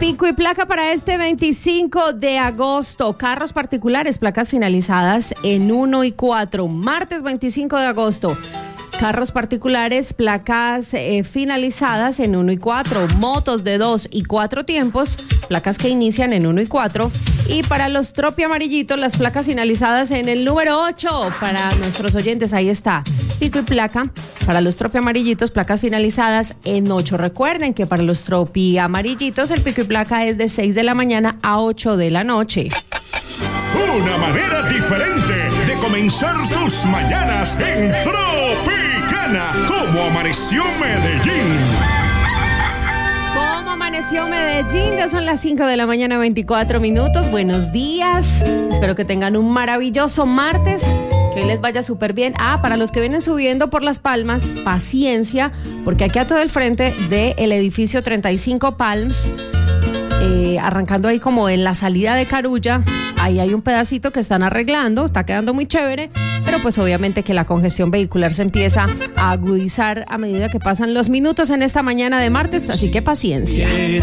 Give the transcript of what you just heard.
Pico y placa para este 25 de agosto. Carros particulares, placas finalizadas en 1 y 4. Martes 25 de agosto. Carros particulares, placas finalizadas en 1 y 4. Motos de 2 y 4 tiempos, placas que inician en 1 y 4. Y para los tropi amarillitos, las placas finalizadas en el número 8. Para nuestros oyentes, ahí está. Pico y placa. Para los tropi amarillitos, placas finalizadas en 8. Recuerden que para los tropi amarillitos, el pico y placa es de 6 de la mañana a 8 de la noche. Una manera diferente de comenzar tus mañanas en Tropicana. ¿Cómo amaneció Medellín? ¿Cómo amaneció Medellín? Ya son las 5 de la mañana, 24 minutos. Buenos días. Espero que tengan un maravilloso martes. Que hoy les vaya súper bien. Para los que vienen subiendo por Las Palmas, paciencia, porque aquí a todo el frente del edificio 35 Palms, arrancando ahí como en la salida de Carulla, ahí hay un pedacito que están arreglando, está quedando muy chévere, pero pues obviamente que la congestión vehicular se empieza a agudizar a medida que pasan los minutos en esta mañana de martes, así que paciencia.